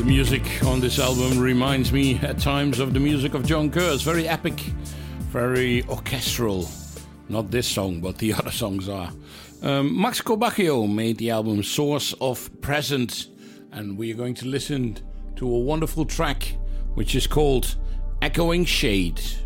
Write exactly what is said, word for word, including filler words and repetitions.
The music on this album reminds me at times of the music of John Kerr. It's very epic, very orchestral. Not this song, but the other songs are. Um, Max Corbaccio made the album Source of Present, and we are going to listen to a wonderful track which is called Echoing Shade.